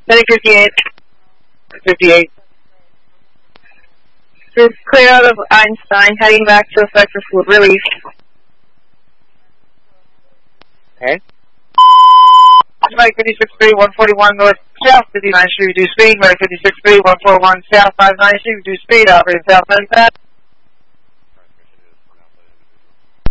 Heading 58. 58. This is clear out of Einstein, heading back to effective fluid release. Okay. Mike 56.3, 141 north, south, 59 street, reduce speed. Mike 56.3, 141 south, 59 street, reduce speed, operating south, 95.